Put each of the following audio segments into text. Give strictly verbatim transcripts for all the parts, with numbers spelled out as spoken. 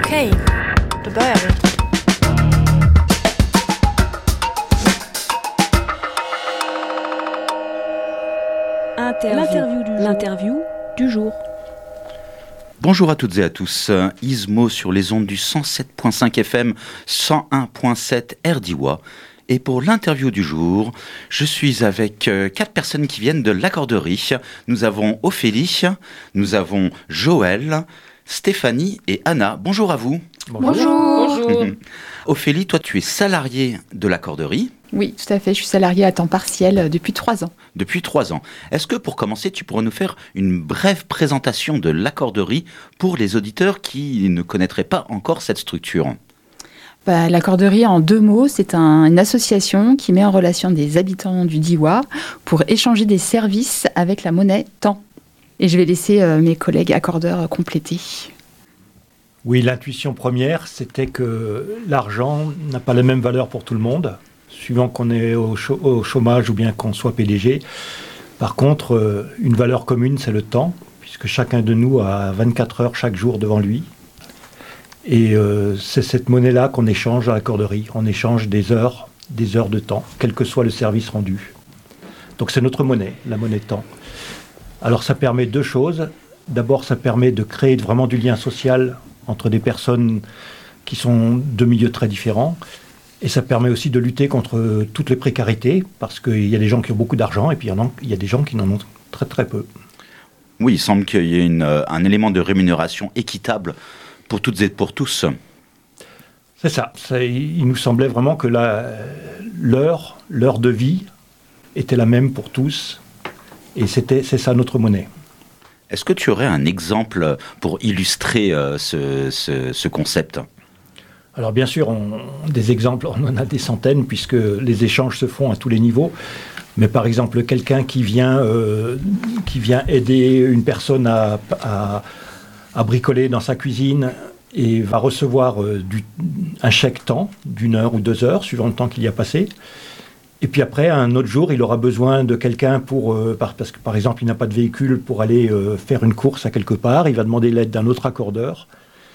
Okej, då börjar vi. Interview. L'interview du, L'interview du jour. Bonjour à toutes et à tous. Ismo sur les ondes du cent sept virgule cinq F M, cent un virgule sept R D W A. Et pour l'interview du jour, je suis avec euh, quatre personnes qui viennent de l'accorderie. Nous avons Ophélie, nous avons Joël, Stéphanie et Anna. Bonjour à vous. Bonjour. Bonjour. Ophélie, toi tu es salariée de l'accorderie. Oui, tout à fait. Je suis salariée à temps partiel depuis trois ans. Depuis trois ans. Est-ce que pour commencer, tu pourrais nous faire une brève présentation de l'accorderie pour les auditeurs qui ne connaîtraient pas encore cette structure ? Bah, l'accorderie, en deux mots, c'est un, une association qui met en relation des habitants du Diois pour échanger des services avec la monnaie temps. Et je vais laisser euh, mes collègues accordeurs euh, compléter. Oui, l'intuition première, c'était que l'argent n'a pas la même valeur pour tout le monde, suivant qu'on est au, ch- au chômage ou bien qu'on soit P D G. Par contre, euh, une valeur commune, c'est le temps, puisque chacun de nous a vingt-quatre heures chaque jour devant lui. Et euh, c'est cette monnaie-là qu'on échange à l'accorderie. On échange des heures, des heures de temps, quel que soit le service rendu. Donc c'est notre monnaie, la monnaie temps. Alors ça permet deux choses. D'abord, ça permet de créer vraiment du lien social entre des personnes qui sont de milieux très différents. Et ça permet aussi de lutter contre toutes les précarités, parce qu'il y a des gens qui ont beaucoup d'argent et puis il y, en a, il y a des gens qui n'en ont très très peu. Oui, il semble qu'il y ait une, un élément de rémunération équitable pour toutes et pour tous. C'est ça. ça il nous semblait vraiment que la, l'heure, l'heure de vie était la même pour tous. Et c'était, c'est ça notre monnaie. Est-ce que tu aurais un exemple pour illustrer euh, ce, ce, ce concept ? Alors bien sûr, on, des exemples, on en a des centaines, puisque les échanges se font à tous les niveaux. Mais par exemple, quelqu'un qui vient, euh, qui vient aider une personne à... à à bricoler dans sa cuisine et va recevoir euh, du, un chèque temps d'une heure ou deux heures, suivant le temps qu'il y a passé. Et puis après, un autre jour, il aura besoin de quelqu'un pour... Euh, par, parce que par exemple, il n'a pas de véhicule pour aller euh, faire une course à quelque part. Il va demander l'aide d'un autre accordeur.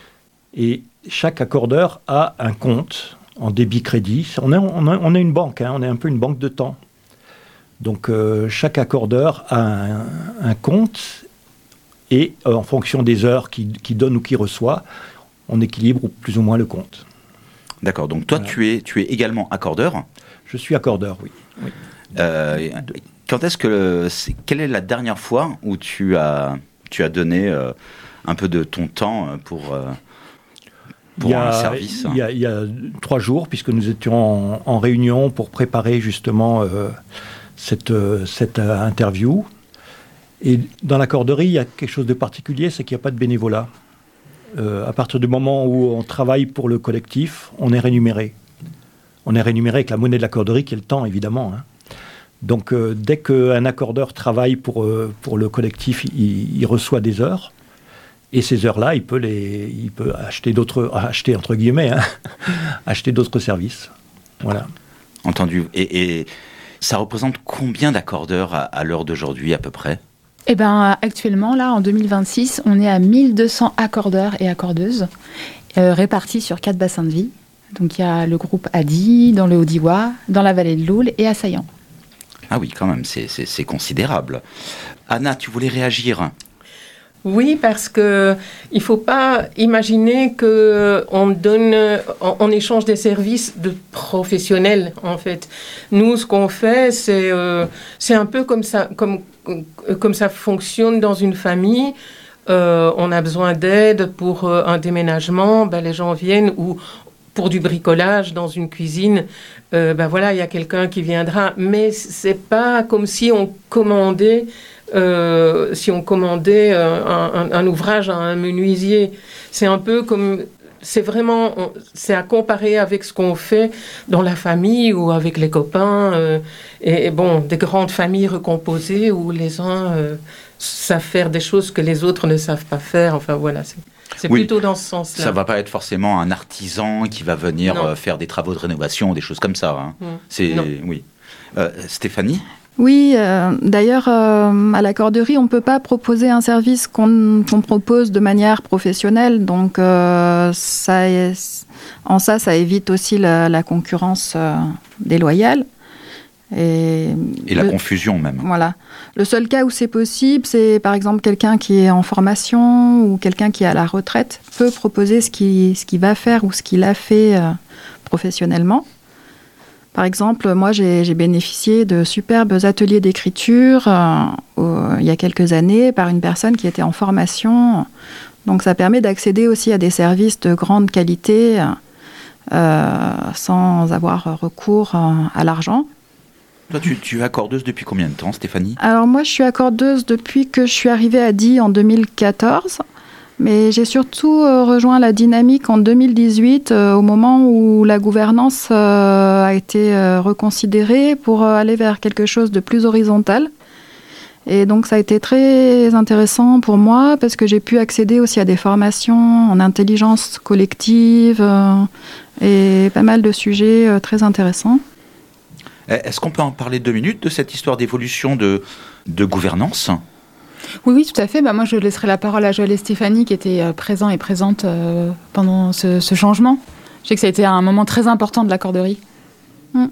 Et chaque accordeur a un compte en débit-crédit. On est, on a, on a une banque, hein, on est un peu une banque de temps. Donc euh, chaque accordeur a un, un compte. Et euh, en fonction des heures qu'il, qu'il donne ou qu'il reçoit, on équilibre plus ou moins le compte. D'accord, donc toi, voilà. tu, es, tu es également accordeur ? Je suis accordeur, oui. oui. Euh, quand est-ce que, c'est, quelle est la dernière fois où tu as, tu as donné euh, un peu de ton temps pour, euh, pour il y a, un service ? il y, a, il y a trois jours, puisque nous étions en, en réunion pour préparer justement euh, cette, euh, cette euh, interview. Et dans l'accorderie, il y a quelque chose de particulier, c'est qu'il n'y a pas de bénévolat. Euh, à partir du moment où on travaille pour le collectif, on est rémunéré. On est rémunéré avec la monnaie de l'accorderie, qui est le temps, évidemment. Hein. Donc, euh, dès qu'un accordeur travaille pour, euh, pour le collectif, il, il reçoit des heures. Et ces heures-là, il peut, les, il peut acheter d'autres... Acheter, entre guillemets, hein, acheter d'autres services. Voilà. Entendu. Et, et ça représente combien d'accordeurs à, à l'heure d'aujourd'hui, à peu près ? Eh bien, actuellement, là, en deux mille vingt-six, on est à mille deux cents accordeurs et accordeuses euh, répartis sur quatre bassins de vie. Donc, il y a le groupe Adi, dans le Haut-Diois, dans la vallée de l'Oule et à Saillant. Ah oui, quand même, c'est, c'est, c'est considérable. Anna, tu voulais réagir ? Oui, parce que il faut pas imaginer que on donne, on, on échange des services de professionnels en fait. Nous, ce qu'on fait, c'est euh, c'est un peu comme ça, comme comme ça fonctionne dans une famille. Euh, on a besoin d'aide pour euh, un déménagement, ben les gens viennent, ou pour du bricolage dans une cuisine, euh, ben voilà, il y a quelqu'un qui viendra. Mais c'est pas comme si on commandait. Euh, si on commandait euh, un, un, un ouvrage à un menuisier, c'est un peu comme, c'est vraiment, on, c'est à comparer avec ce qu'on fait dans la famille ou avec les copains, euh, et, et bon, des grandes familles recomposées où les uns euh, savent faire des choses que les autres ne savent pas faire. Enfin voilà, c'est, c'est oui, plutôt dans ce sens-là. Ça va pas être forcément un artisan qui va venir euh, faire des travaux de rénovation ou des choses comme ça. Hein. Mmh. C'est non. Oui. Euh, Stéphanie ? Oui, euh, d'ailleurs, euh, à l'accorderie, on ne peut pas proposer un service qu'on, qu'on propose de manière professionnelle. Donc, euh, ça, en ça, ça évite aussi la, la concurrence euh, déloyale. Et, Et la le, confusion même. Voilà. Le seul cas où c'est possible, c'est par exemple quelqu'un qui est en formation ou quelqu'un qui est à la retraite peut proposer ce qu'il, ce qu'il va faire ou ce qu'il a fait euh, professionnellement. Par exemple, moi, j'ai, j'ai bénéficié de superbes ateliers d'écriture euh, au, il y a quelques années par une personne qui était en formation. Donc, ça permet d'accéder aussi à des services de grande qualité euh, sans avoir recours euh, à l'argent. Toi, tu, tu es accordeuse depuis combien de temps, Stéphanie ? Alors, moi, je suis accordeuse depuis que je suis arrivée à Die en deux mille quatorze. Mais j'ai surtout euh, rejoint la dynamique en deux mille dix-huit, euh, au moment où la gouvernance euh, a été euh, reconsidérée pour euh, aller vers quelque chose de plus horizontal. Et donc ça a été très intéressant pour moi parce que j'ai pu accéder aussi à des formations en intelligence collective euh, et pas mal de sujets euh, très intéressants. Est-ce qu'on peut en parler deux minutes de cette histoire d'évolution de, de gouvernance ? Oui, oui, tout à fait. Bah, moi, je laisserai la parole à Joël et Stéphanie qui étaient euh, présents et présentes euh, pendant ce, ce changement. Je sais que ça a été un moment très important de l'accorderie. Mmh.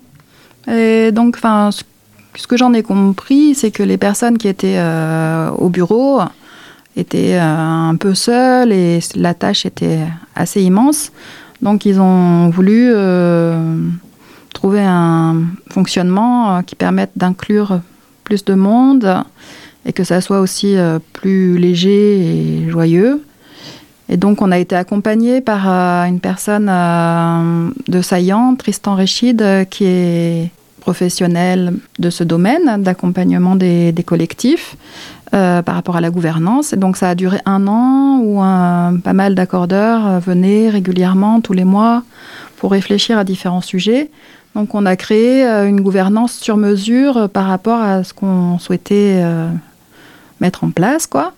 Et donc, enfin, ce, ce que j'en ai compris, c'est que les personnes qui étaient euh, au bureau étaient euh, un peu seules et la tâche était assez immense. Donc, ils ont voulu euh, trouver un fonctionnement euh, qui permette d'inclure plus de monde et que ça soit aussi euh, plus léger et joyeux. Et donc, on a été accompagné par euh, une personne euh, de Saillant, Tristan Réchid, euh, qui est professionnel de ce domaine, d'accompagnement des, des collectifs euh, par rapport à la gouvernance. Et donc, ça a duré un an où un, pas mal d'accordeurs euh, venaient régulièrement, tous les mois, pour réfléchir à différents sujets. Donc, on a créé euh, une gouvernance sur mesure euh, par rapport à ce qu'on souhaitait euh, mettre en place, quoi.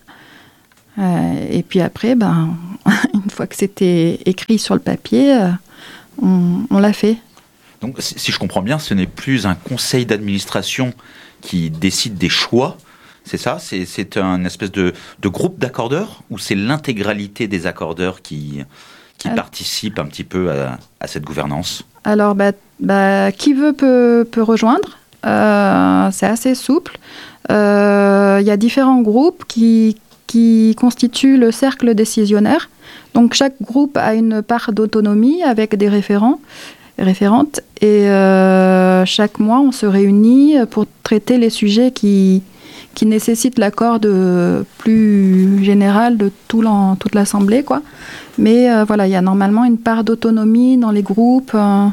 Euh, et puis après, ben, une fois que c'était écrit sur le papier, euh, on, on l'a fait. Donc, si je comprends bien, ce n'est plus un conseil d'administration qui décide des choix, c'est ça ? C'est, c'est un espèce de, de groupe d'accordeurs ou c'est l'intégralité des accordeurs qui, qui Alors, participent un petit peu à, à cette gouvernance ? Alors, bah, bah, qui veut peut, peut rejoindre. Euh, c'est assez souple. Il euh, y a différents groupes qui, qui constituent le cercle décisionnaire. Donc, chaque groupe a une part d'autonomie avec des référents, référentes. Et euh, chaque mois, on se réunit pour traiter les sujets qui, qui nécessitent l'accord de, plus général de tout l'en, toute l'Assemblée, quoi. Mais euh, voilà, il y a normalement une part d'autonomie dans les groupes. Euh,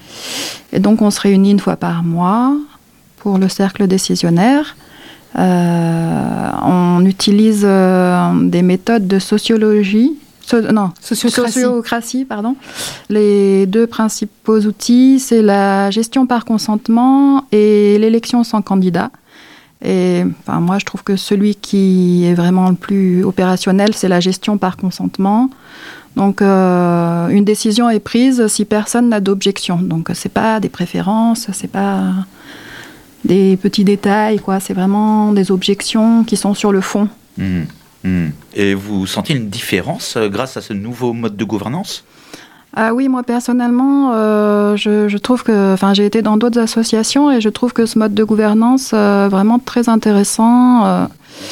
et donc, on se réunit une fois par mois pour le cercle décisionnaire. Euh, on utilise euh, des méthodes de sociologie, so, non, sociocratie. sociocratie, pardon. Les deux principaux outils, c'est la gestion par consentement et l'élection sans candidat. Et enfin, moi, je trouve que celui qui est vraiment le plus opérationnel, c'est la gestion par consentement. Donc, euh, une décision est prise si personne n'a d'objection. Donc, c'est pas des préférences, c'est pas des petits détails, quoi. C'est vraiment des objections qui sont sur le fond. Mmh, mmh. Et vous sentez une différence euh, grâce à ce nouveau mode de gouvernance ? Ah oui, moi personnellement, euh, je, je trouve que, enfin, j'ai été dans d'autres associations et je trouve que ce mode de gouvernance euh, vraiment très intéressant. Euh,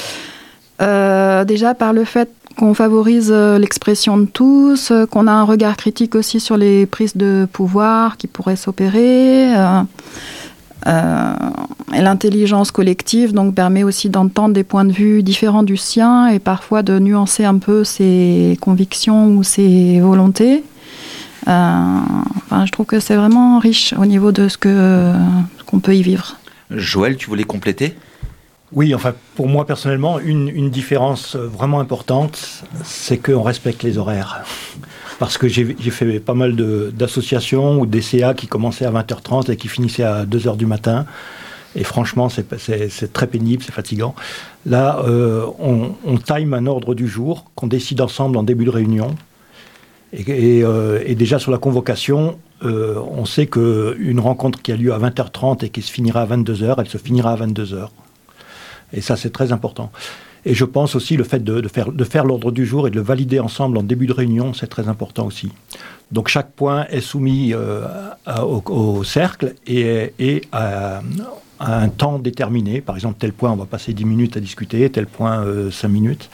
euh, déjà par le fait qu'on favorise l'expression de tous, qu'on a un regard critique aussi sur les prises de pouvoir qui pourraient s'opérer. Euh, Euh, et l'intelligence collective donc, permet aussi d'entendre des points de vue différents du sien et parfois de nuancer un peu ses convictions ou ses volontés. Euh, enfin, je trouve que c'est vraiment riche au niveau de ce, que, ce qu'on peut y vivre. Joël, tu voulais compléter ? Oui, enfin, pour moi personnellement, une, une différence vraiment importante, c'est qu'on respecte les horaires. Parce que j'ai, j'ai fait pas mal de, d'associations ou des C A qui commençaient à vingt heures trente et qui finissaient à deux heures du matin. Et franchement, c'est, c'est, c'est très pénible, c'est fatigant. Là, euh, on, on time un ordre du jour qu'on décide ensemble en début de réunion. Et, et, euh, et déjà sur la convocation, euh, on sait qu'une rencontre qui a lieu à vingt heures trente et qui se finira à vingt-deux heures, elle se finira à vingt-deux heures. Et ça, c'est très important. Et je pense aussi le fait de, de, faire, de faire l'ordre du jour et de le valider ensemble en début de réunion, c'est très important aussi. Donc chaque point est soumis euh, à, au, au cercle et, et à, à un temps déterminé. Par exemple, tel point, on va passer dix minutes à discuter, tel point, euh, cinq minutes.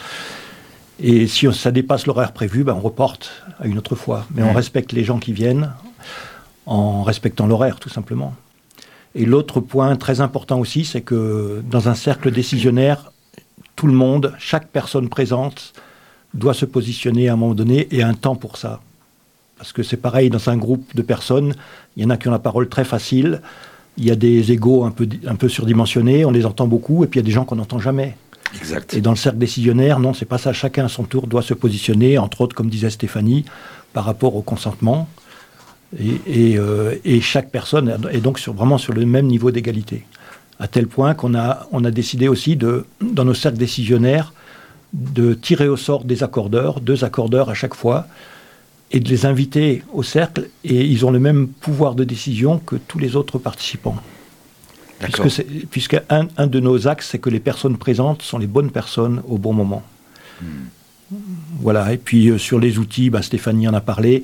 Et si ça dépasse l'horaire prévu, ben on reporte à une autre fois. Mais on respecte les gens qui viennent en respectant l'horaire, tout simplement. Et l'autre point très important aussi, c'est que dans un cercle décisionnaire, tout le monde, chaque personne présente, doit se positionner à un moment donné et a un temps pour ça. Parce que c'est pareil, dans un groupe de personnes, il y en a qui ont la parole très facile, il y a des égos un peu, un peu surdimensionnés, on les entend beaucoup, et puis il y a des gens qu'on n'entend jamais. Exact. Et dans le cercle décisionnaire, non, c'est pas ça. Chacun à son tour doit se positionner, entre autres, comme disait Stéphanie, par rapport au consentement. Et, et, euh, et chaque personne est donc sur, vraiment sur le même niveau d'égalité. À tel point qu'on a, on a décidé aussi, de, dans nos cercles décisionnaires, de tirer au sort des accordeurs, deux accordeurs à chaque fois, et de les inviter au cercle. Et ils ont le même pouvoir de décision que tous les autres participants. Puisque, c'est, puisque un, un de nos axes, c'est que les personnes présentes sont les bonnes personnes au bon moment. Hmm. Voilà. Et puis euh, sur les outils, bah, Stéphanie en a parlé,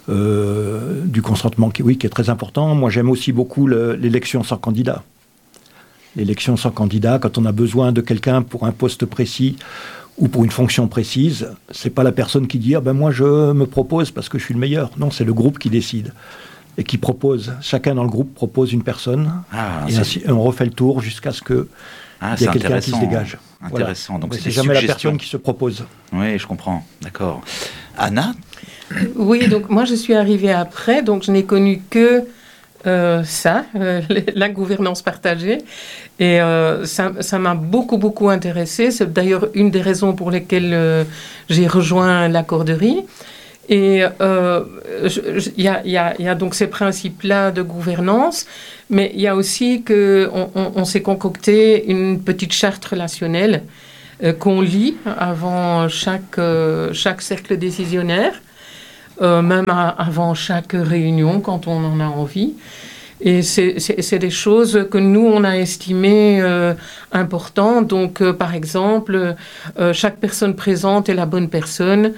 euh, du consentement qui, oui, qui est très important. Moi, j'aime aussi beaucoup le, l'élection sans candidat. L'élection sans candidat, quand on a besoin de quelqu'un pour un poste précis ou pour une fonction précise, c'est pas la personne qui dit ah ben moi je me propose parce que je suis le meilleur. Non, c'est le groupe qui décide. Et qui propose, chacun dans le groupe propose une personne, ah, et ainsi, on refait le tour jusqu'à ce qu'il ah, y ait quelqu'un qui se dégage. Intéressant. Voilà. Donc c'est, c'est jamais la personne qui se propose. Oui, je comprends. D'accord. Anna ? Oui, donc moi je suis arrivée après, donc je n'ai connu que euh, ça, euh, la gouvernance partagée. Et euh, ça, ça m'a beaucoup, beaucoup intéressée. C'est d'ailleurs une des raisons pour lesquelles euh, j'ai rejoint l'accorderie. Et il euh, y, y, y a donc ces principes-là de gouvernance, mais il y a aussi qu'on on, on s'est concocté une petite charte relationnelle euh, qu'on lit avant chaque, euh, chaque cercle décisionnaire, euh, même à, avant chaque réunion quand on en a envie. Et c'est, c'est, c'est des choses que nous, on a estimées euh, importantes. Donc, euh, par exemple, euh, chaque personne présente est la bonne personne.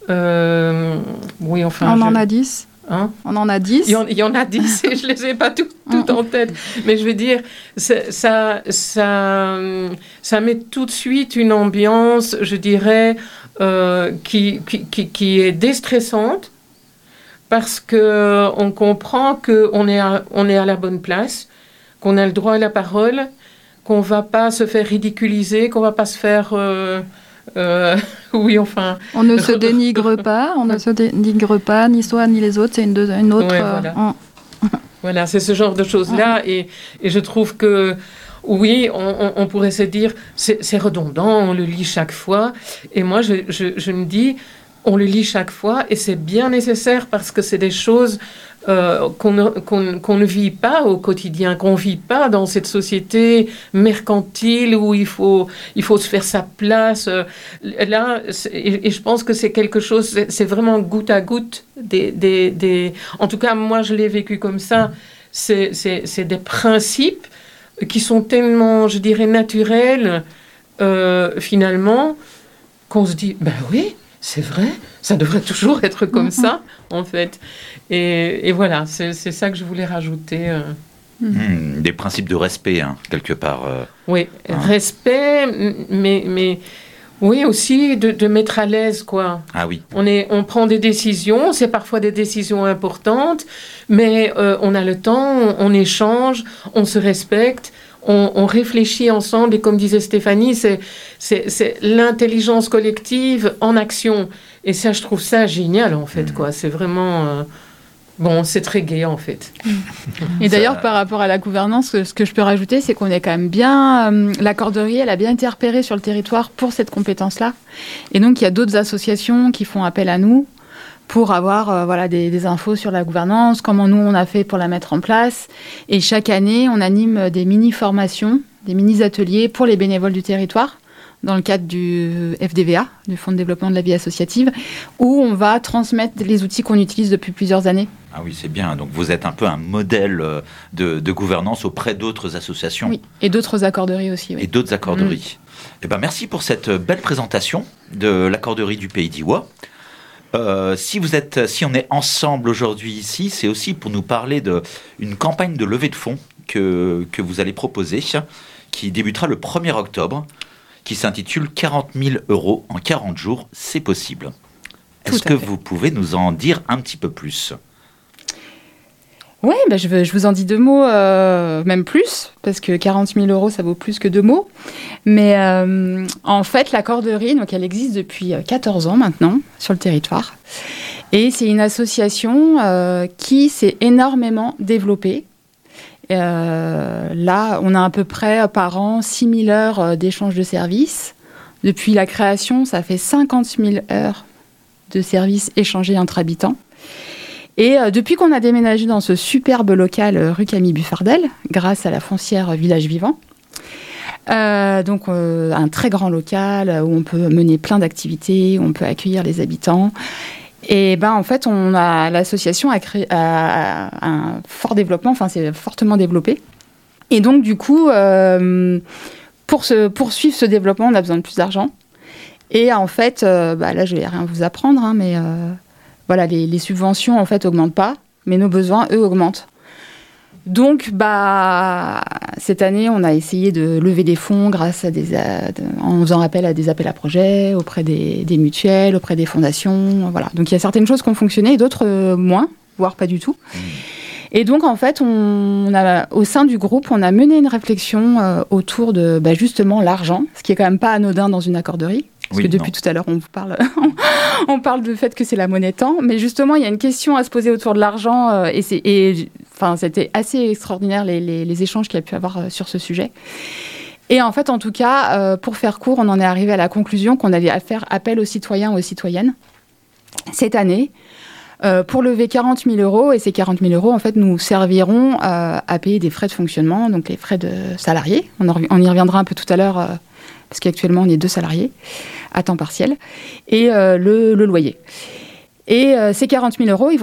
Euh, oui, enfin, on je... en a dix. Hein? On en a dix. Il y en, il y en a dix et je ne les ai pas toutes tout en tête. Mais je veux dire, ça, ça, ça met tout de suite une ambiance, je dirais, euh, qui, qui, qui, qui est déstressante parce qu'on comprend qu'on est, à, on est à la bonne place, qu'on a le droit à la parole, qu'on ne va pas se faire ridiculiser, qu'on ne va pas se faire... Euh, Euh, oui, enfin... On ne se dénigre pas, on ne se dénigre pas, ni soi ni les autres, c'est une, deux, une autre... Ouais, voilà. Euh, voilà, c'est ce genre de choses-là, et, et je trouve que, oui, on, on, on pourrait se dire, c'est, c'est redondant, on le lit chaque fois, et moi, je, je, je me dis, on le lit chaque fois, et c'est bien nécessaire, parce que c'est des choses... Euh, qu'on, ne, qu'on, qu'on ne vit pas au quotidien, qu'on ne vit pas dans cette société mercantile où il faut, il faut se faire sa place. Là, et, et je pense que c'est quelque chose, c'est, c'est vraiment goutte à goutte. Des, des, des, en tout cas, moi, je l'ai vécu comme ça. C'est, c'est, c'est des principes qui sont tellement, je dirais, naturels, euh, finalement, qu'on se dit, ben oui, c'est vrai, ça devrait toujours être comme mm-hmm. ça, en fait. Et, et voilà, c'est, c'est ça que je voulais rajouter. Euh. Mmh, des principes de respect, hein, quelque part. Euh, oui, hein. Respect, mais, mais oui, aussi de, de mettre à l'aise, quoi. Ah oui. On, est, on prend des décisions, c'est parfois des décisions importantes, mais euh, on a le temps, on, on échange, on se respecte. On, on réfléchit ensemble, et comme disait Stéphanie, c'est, c'est, c'est l'intelligence collective en action. Et ça, je trouve ça génial, en fait, quoi. C'est vraiment... Euh, bon, c'est très gai, en fait. Et d'ailleurs, ça... par rapport à la gouvernance, ce que je peux rajouter, c'est qu'on est quand même bien... Euh, l'accorderie, elle a bien été repérée sur le territoire pour cette compétence-là. Et donc, il y a d'autres associations qui font appel à nous pour avoir euh, voilà, des, des infos sur la gouvernance, comment nous, on a fait pour la mettre en place. Et chaque année, on anime des mini-formations, des mini-ateliers pour les bénévoles du territoire, dans le cadre du F D V A, du Fonds de développement de la vie associative, où on va transmettre les outils qu'on utilise depuis plusieurs années Ah oui, c'est bien. Donc vous êtes un peu un modèle de, de gouvernance auprès d'autres associations. Oui, et d'autres accorderies aussi. Oui. Et d'autres accorderies. Mmh. Eh ben, merci pour cette belle présentation de l'accorderie du Pays d'Iwa. Euh, si, vous êtes, si on est ensemble aujourd'hui ici, c'est aussi pour nous parler d'une campagne de levée de fonds que, que vous allez proposer, qui débutera le premier octobre, qui s'intitule quarante mille euros en quarante jours, c'est possible. Est-ce que vous pouvez nous en dire un petit peu plus ? Oui, bah je, je vous en dis deux mots, euh, même plus, parce que quarante mille euros, ça vaut plus que deux mots. Mais euh, en fait, l'accorderie, donc elle existe depuis quatorze ans maintenant sur le territoire. Et c'est une association euh, qui s'est énormément développée. Euh, là, on a à peu près par an six mille heures d'échange de services. Depuis la création, ça fait cinquante mille heures de services échangés entre habitants. Et euh, depuis qu'on a déménagé dans ce superbe local euh, rue Camille Buffardel, grâce à la foncière Village Vivant, euh, donc euh, un très grand local où on peut mener plein d'activités, où on peut accueillir les habitants. Et ben en fait, on a l'association a créé a, a un fort développement, enfin c'est fortement développé. Et donc du coup, euh, pour se poursuivre ce développement, on a besoin de plus d'argent. Et en fait, euh, bah là je vais rien vous apprendre, hein, mais euh, voilà, les, les subventions en fait augmentent pas, mais nos besoins eux augmentent. Donc, bah, cette année, on a essayé de lever des fonds grâce à des, à, de, en faisant appel à des appels à projets auprès des, des mutuelles, auprès des fondations, voilà. Donc, il y a certaines choses qui ont fonctionné et d'autres euh, moins, voire pas du tout. Mmh. Et donc, en fait, on, on a, au sein du groupe, on a mené une réflexion euh, autour de, bah, justement, l'argent, ce qui est quand même pas anodin dans une accorderie. Parce oui, que depuis non. tout à l'heure, on vous parle, on parle du fait que c'est la monnaie temps. Mais justement, il y a une question à se poser autour de l'argent. Euh, et, c'est, et enfin, c'était assez extraordinaire, les, les, les échanges qu'il y a pu avoir euh, sur ce sujet. Et en fait, en tout cas, euh, pour faire court, on en est arrivé à la conclusion qu'on allait faire appel aux citoyens, aux citoyennes, cette année, euh, pour lever quarante mille euros. Et ces quarante mille euros, en fait, nous serviront euh, à payer des frais de fonctionnement, donc les frais de salariés. On, en, on y reviendra un peu tout à l'heure, euh, parce qu'actuellement, on est deux salariés à temps partiel, et euh, le, le loyer. Et euh, ces quarante mille euros, ils vont